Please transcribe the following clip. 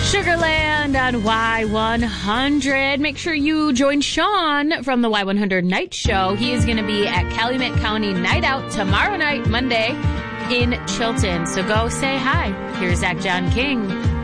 Sugarland on Y100. Make sure you join Sean from the Y100 Night Show. He is going to be at Calumet County Night Out tomorrow night, Monday, in Chilton. So go say hi. Here's Zach John King.